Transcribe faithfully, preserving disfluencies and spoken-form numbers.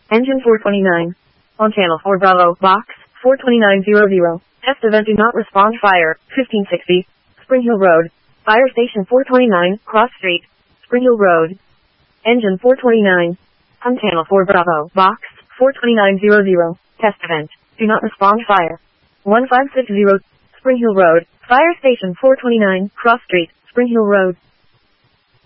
Engine four twenty-nine. On channel four Bravo, box, four twenty-nine hundred. Test event do not respond fire, fifteen sixty. Spring Hill Road. Fire station four twenty-nine, Cross Street, Spring Hill Road. Engine four twenty-nine. On channel four Bravo, box, four twenty-nine hundred. Test event. Do not respond fire. one five six zero. Spring Hill Road. Fire station four twenty-nine, Cross Street, Spring Hill Road.